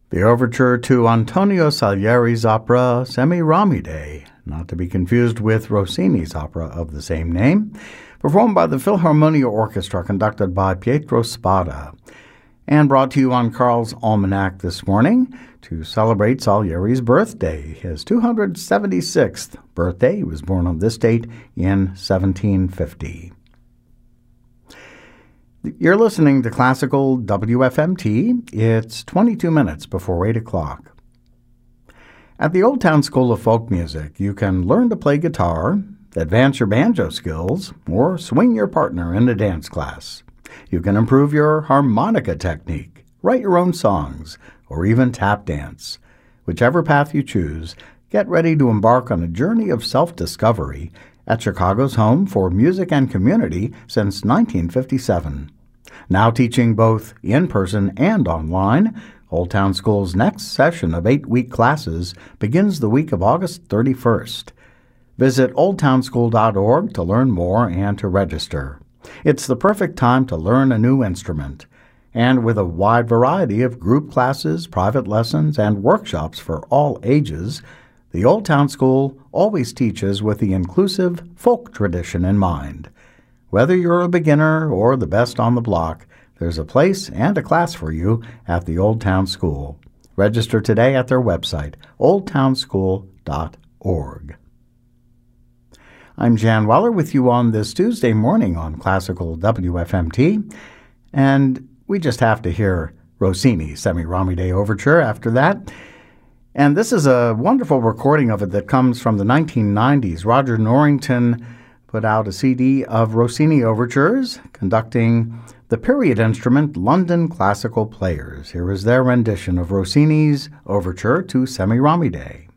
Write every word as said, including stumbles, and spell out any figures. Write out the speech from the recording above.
The overture to Antonio Salieri's opera Semiramide, not to be confused with Rossini's opera of the same name, performed by the Philharmonia Orchestra conducted by Pietro Spada, and brought to you on Carl's Almanac this morning to celebrate Salieri's birthday, his two hundred seventy-sixth birthday. He was born on this date in seventeen fifty. You're listening to Classical W F M T. It's twenty-two minutes before eight o'clock. At the Old Town School of Folk Music, you can learn to play guitar, advance your banjo skills, or swing your partner in a dance class. You can improve your harmonica technique, write your own songs, or even tap dance. Whichever path you choose, get ready to embark on a journey of self-discovery at Chicago's home for music and community since nineteen fifty-seven. Now teaching both in-person and online, Old Town School's next session of eight-week classes begins the week of August thirty-first. Visit old town school dot org to learn more and to register. It's the perfect time to learn a new instrument. And with a wide variety of group classes, private lessons, and workshops for all ages, the Old Town School always teaches with the inclusive folk tradition in mind. Whether you're a beginner or the best on the block, there's a place and a class for you at the Old Town School. Register today at their website, old town school dot org. I'm Jan Weller with you on this Tuesday morning on Classical W F M T, and we just have to hear Rossini's Semiramide Overture after that. And this is a wonderful recording of it that comes from the nineteen nineties. Roger Norrington put out a C D of Rossini overtures, conducting the period instrument London Classical Players. Here is their rendition of Rossini's Overture to Semiramide.